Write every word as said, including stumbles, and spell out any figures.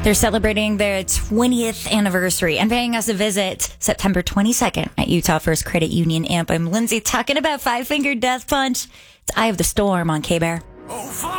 They're celebrating their twentieth anniversary and paying us a visit September twenty-second at Utah First Credit Union Amp. I'm Lindsay talking about Five Finger Death Punch. It's Eye of the Storm on K-Bear.